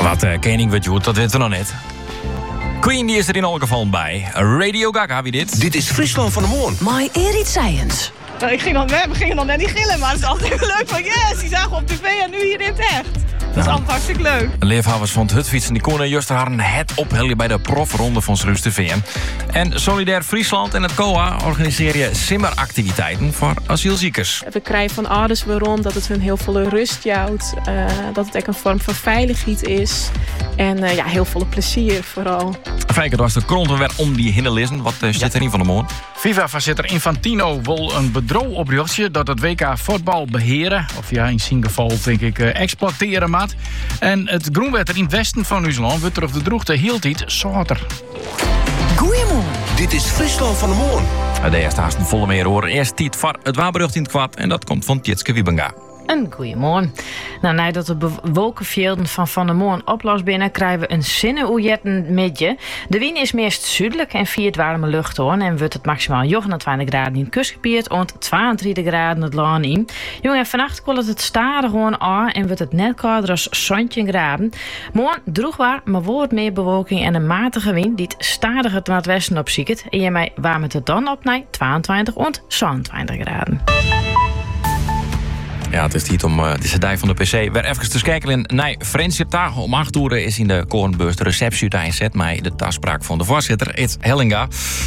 Wat Koning wordt goed, dat weten we nog net. Queen die is er in elk geval bij. Radio Gaga, wie dit? Dit is Friesland van de Moon. My Erit Science. We gingen nog net niet gillen, maar het is altijd leuk van yes, die zagen op tv en nu hier in het echt. Dat is altijd hartstikke leuk. Leefhouders van het Hutfietsen die konden juist haar het ophelden bij de profronde van Srus TV. En Solidair Friesland en het COA organiseren simmeractiviteiten voor asielziekers. We krijgen van ouders waarom dat het hun heel veel rust jouwt. Dat het ook een vorm van veiligheid is. En heel veel plezier vooral. Fijker was de kronten weer om die hinderlissen. Wat zit er in van de moon? FIFA-voorzitter Infantino wil een bedrijf oprichten dat het WK voetbal beheren. Of ja, in zijn geval denk ik exploiteren maat. En het groenwetter in het westen van Nieuw-Zeeland wordt er op de droogte heel tijd zoter. Goeiemorgen. Dit is Friesland van de Moon. De eerste haast een volle meer hoor. Eerst tijd voor het waarbericht in het kwad. En dat komt van Tjitske Wiebenga. Een goeiemorgen. Nadat de bewolkenvelden van der Moon oplost binnen, krijgen we een zinneoejetten midje. De wind is meest zuidelijk en viert warme lucht hoor. En wordt het maximaal 29 graden in het kustgebied en 32 graden het land in. Jongen, vannacht koelt het stadig gewoon aan en wordt het net kouder als 17 graden. Morgen droegbaar, maar wordt meer bewolking en een matige wind die het stadiger naar het westen opziekt. En je mij warmt het dan op naar 22 en 27 graden. Ja, het is tijd om de cd van de PC weer even te schakelen naar Friendship Dag. Om 8 uur is in de Korenbeurs de receptie uitgezet met de toespraak van de voorzitter, Its Hellinga.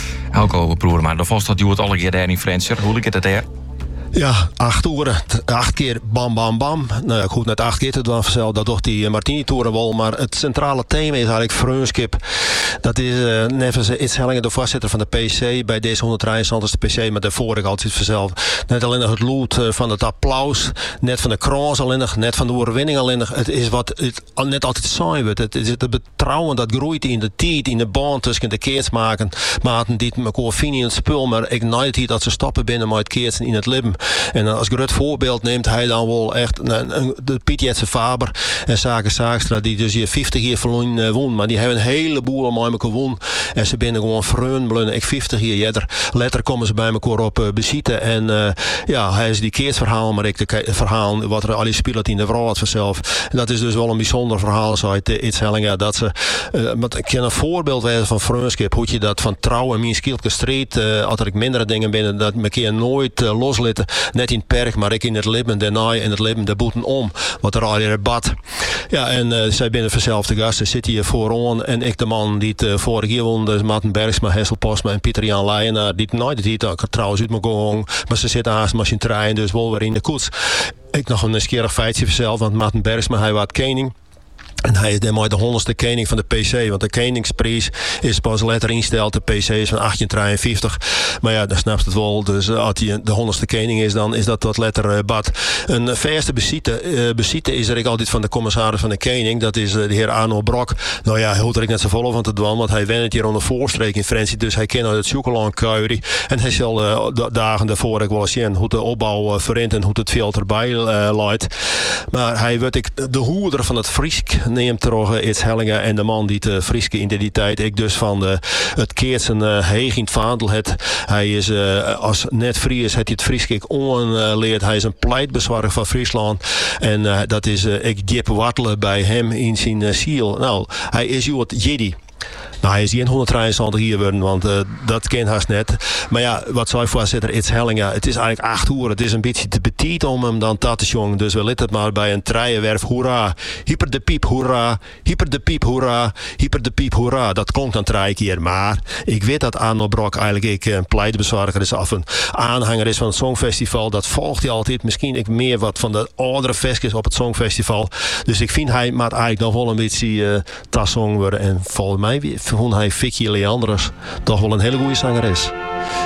Helco broer, maar de vast dat je het alle keer daar in Friendship. Hoe liep het er? Ja, 8 uur. 8 keer bam, bam, bam. Nou ja, ik hoef net 8 keer te doen vanzelf. Dat doet die Martini-toeren wel. Maar het centrale thema is eigenlijk Friendship. Dat is nevens Its Hellinga, de voorzitter van de PC. Bij deze 173 de PC, maar daarvoor ik altijd vanzelf. Net alleen nog het lood van het applaus. Net van de krans alleen nog. Net van de overwinning alleen nog. Het is wat het net altijd saai wordt. Het is het betrouwen dat groeit in de tijd, in de band tussen de keersmaken. Maten die het elkaar vinden in het spul. Maar ik nooit hier dat ze stappen binnen met het keersen in het leven. En als groot voorbeeld neemt hij dan wel echt de Piet Jetse Faber en Zaken Zaakstra, die dus hier 50 jaar verloren won. Maar die hebben een heleboel om elkaar gewonnen. En ze binnen gewoon vreun, ik 50 jaar jeder. Later komen ze bij elkaar op bezitten. En hij is die keersverhaal, maar ik de verhaal wat er al die speelt in de vrouw had vanzelf. En dat is dus wel een bijzonder verhaal, zo uit Its Hellinga. Dat ze, ik ken een voorbeeld wijzen van Friendship, hoe je dat van trouw en mijn skilke street, als er ik mindere dingen binnen, dat me keer nooit loslitten. Net in het perk, maar ik in het leven daarna en het leven de boeten om. Wat er al in bad. Ja, en zij binnen vanzelf de gasten zitten hier vooraan. En ik de man die het vorig jaar won, dus Maarten Bergsma, Hessel Postma en Pieter-Jan Leijenaar. Die het nooit die het trouwens uit me gong. Maar ze zitten haast machine trein, dus wel weer in de koets. Ik nog een nieuwsgierig feitje vanzelf, want Maarten Bergsma, hij was koning. En hij is dan de 100ste koning van de PC. Want de koningsprijs is pas later ingesteld. De PC is van 1853. Maar ja, dan snap je het wel. Dus als hij de 100ste koning is, dan is dat wat letter bad. Een verste bezitte is er ik altijd van de commissaris van de koning. Dat is de heer Arno Brok. Nou ja, hij hoort er ik net zo vol van te doen. Want hij went hier aan de voorstreek in Frensie. Dus hij kent het Sjoekelaan Kuirie. En hij zal de dagen daarvoor ik wel eens zien hoe de opbouw verrint en hoe het veld erbij leidt. Maar hij wordt de hoeder van het Friesk neemt terug Its Hellinga en de man die de Frieske identiteit ik dus van het keertsen heeg in het vaandel het. Hij is als net Fries het het Frieske ik onleert. Hij is een pleitbezwaarder van Friesland en dat is ik diep wartelen bij hem in zijn ziel. Nou, hij is het Jedi. Nou, hij is geen 173 hier worden, want dat kent haast net. Maar ja, wat zei voorzitter Its Hellinga? Het is eigenlijk 8 uur. Het is een beetje te petit om hem dan te jong. Dus we laten het maar bij een treienwerf. Hoera! Hyper de piep, hoera! Hyper de piep, hoera! Hyper de piep, hoera! Dat klonk dan 3 keer. Maar ik weet dat Arno Brok eigenlijk een pleitbezwaarder is of een aanhanger is van het Songfestival. Dat volgt hij altijd. Misschien ik meer wat van de oudere vestjes op het Songfestival. Dus ik vind hij maakt eigenlijk nog wel een beetje tassong worden. En volgens mij vond hij Vicky Leandros toch wel een hele goede zangeres.